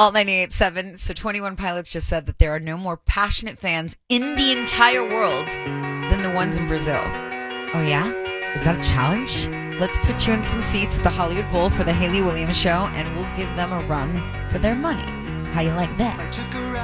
Alt 98.7. So 21 Pilots just said that there are no more passionate fans in the entire world than the ones in Brazil. Oh, yeah? Is that a challenge? Let's put you in some seats at the Hollywood Bowl for the Hayley Williams show, and we'll give them a run for their money. How you like that?